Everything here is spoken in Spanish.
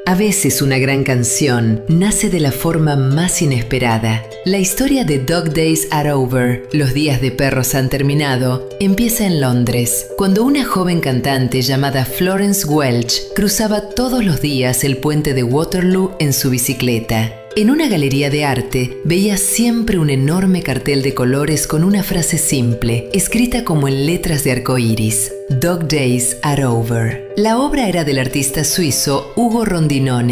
A veces una gran canción nace de la forma más inesperada. La historia de Dog Days Are Over, los días de perros han terminado, empieza en Londres, cuando una joven cantante llamada Florence Welch cruzaba todos los días el puente de Waterloo en su bicicleta. En una galería de arte veía siempre un enorme cartel de colores con una frase simple, escrita como en letras de arcoíris: Dog Days Are Over. La obra era del artista suizo Ugo Rondinone.